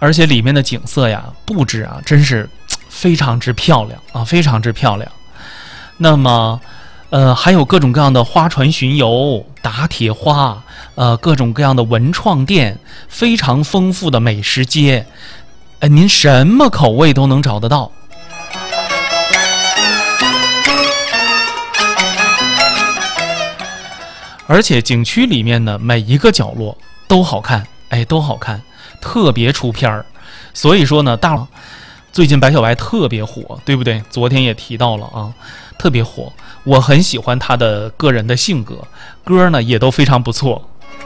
而且里面的景色呀、布置啊，真是非常之漂亮啊，非常之漂亮。那么，还有各种各样的花船巡游、打铁花，各种各样的文创店，非常丰富的美食街，您什么口味都能找得到。而且景区里面呢，每一个角落都好看，都好看，特别出片儿。所以说呢，最近白小白特别火，对不对？昨天也提到了啊，特别火。我很喜欢他的个人的性格，歌呢也都非常不错。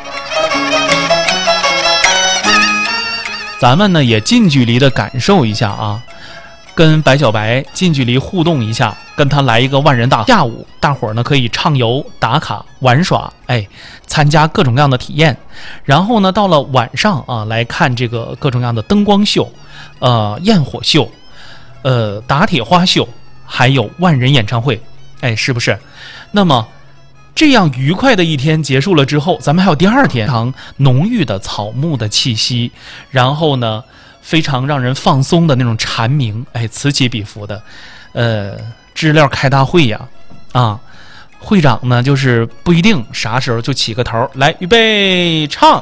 咱们呢也近距离的感受一下啊，跟白小白近距离互动一下，跟他来一个万人大下午，大伙儿呢可以畅游、打卡、玩耍，参加各种各样的体验。然后呢，到了晚上啊，来看这个各种各样的灯光秀、焰火秀、打铁花秀，还有万人演唱会，是不是？那么这样愉快的一天结束了之后，咱们还有第二天，非常浓郁的草木的气息，然后呢，非常让人放松的那种蝉鸣，此起彼伏的，知了开大会呀，会长呢就是不一定啥时候就起个头来，预备唱。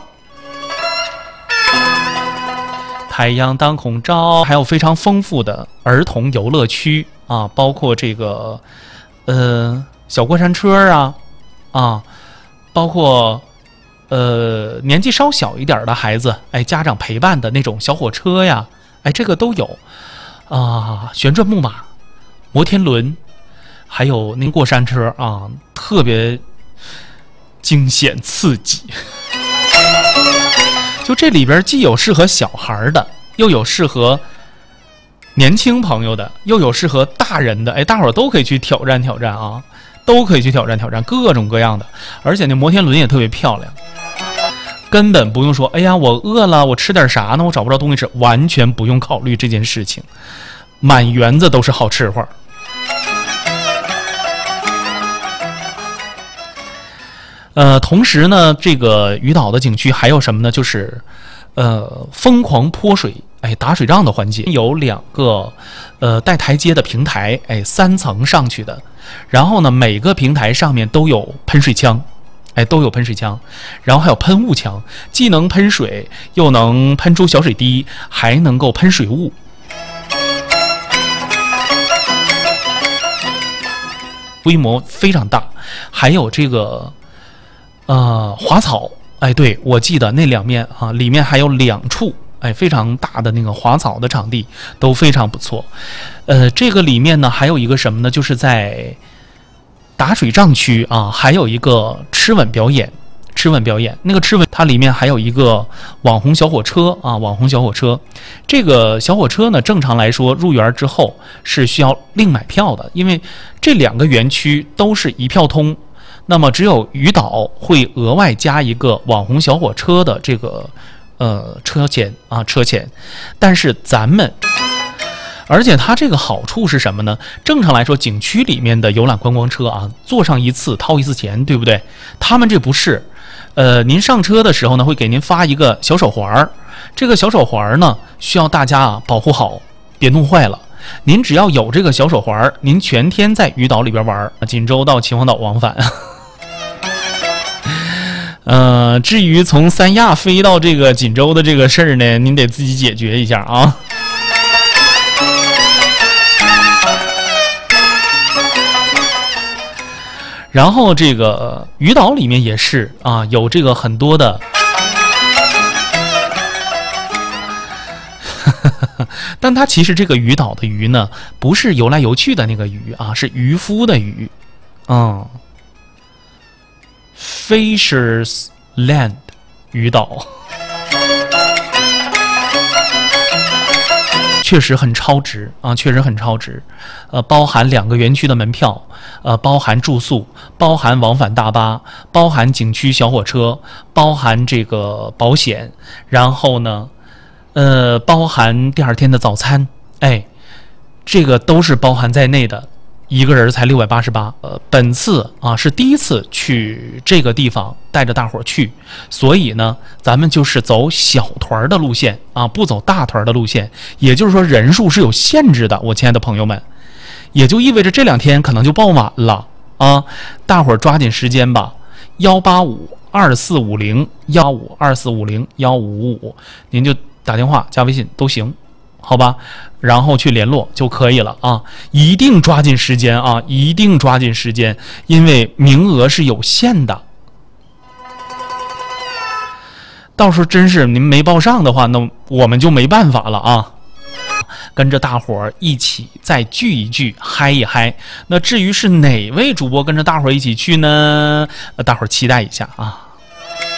太阳当空照，还有非常丰富的儿童游乐区啊，包括这个小过山车啊，包括年纪稍小一点的孩子，家长陪伴的那种小火车呀，这个都有啊，旋转木马、摩天轮，还有那过山车啊，特别惊险刺激。就这里边既有适合小孩的，又有适合年轻朋友的，又有适合大人的，大伙儿都可以去挑战挑战啊，都可以去挑战挑战各种各样的。而且那摩天轮也特别漂亮，根本不用说哎呀我饿了，我吃点啥呢，我找不着东西吃，完全不用考虑这件事情，满园子都是好吃货。同时呢，这个鱼岛的景区还有什么呢？就是疯狂泼水，打水仗的环节，有2个带台阶的平台，3层上去的，然后呢每个平台上面都有喷水枪，都有喷水枪，然后还有喷雾枪，既能喷水又能喷出小水滴，还能够喷水雾。规模非常大。还有这个滑草，对，我记得那两面啊，里面还有2处非常大的那个滑草的场地，都非常不错。这个里面呢还有一个什么呢，就是在打水仗区啊，还有一个吃吻表演。那个吃吻，它里面还有一个网红小火车啊，网红小火车。这个小火车呢，正常来说入园之后是需要另买票的，因为这2个园区都是一票通。那么只有鱼岛会额外加一个网红小火车的这个车钱，但是而且它这个好处是什么呢？正常来说，景区里面的游览观光车啊，坐上一次掏一次钱，对不对？他们这不是，您上车的时候呢，会给您发一个小手环，这个小手环呢，需要大家保护好，别弄坏了。您只要有这个小手环，您全天在鱼岛里边玩，锦州到秦皇岛往返。至于从三亚飞到这个锦州的这个事儿呢，您得自己解决一下啊。然后这个鱼岛里面也是啊，有这个很多的，但它其实这个鱼岛的鱼呢，不是游来游去的那个鱼啊，是渔夫的鱼，Fisher's Land 鱼岛。确实很超值啊，确实很超值，包含2个园区的门票，包含住宿，包含往返大巴，包含景区小火车，包含这个保险，然后呢，包含第2天的早餐，这个都是包含在内的一个人才688。本次啊是第一次去这个地方，带着大伙儿去，所以呢，咱们就是走小团的路线啊，不走大团的路线。也就是说，人数是有限制的，我亲爱的朋友们，也就意味着这2天可能就爆满了啊！大伙儿抓紧时间吧，18524501555，您就打电话加微信都行，好吧？然后去联络就可以了啊！一定抓紧时间啊！一定抓紧时间，因为名额是有限的。到时候真是您没报上的话，那我们就没办法了啊！跟着大伙儿一起再聚一聚，嗨一嗨。那至于是哪位主播跟着大伙儿一起去呢？大伙儿期待一下啊！